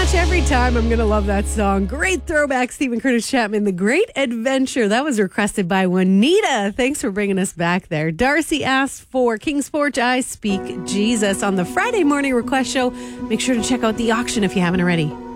much every time I'm going to love that song. Great throwback, Stephen Curtis Chapman, The Great Adventure. That was requested by Juanita. Thanks for bringing us back there. Darcy asked for King's Porch, I Speak Jesus on the Friday morning request show. Make sure to check out the auction if you haven't already.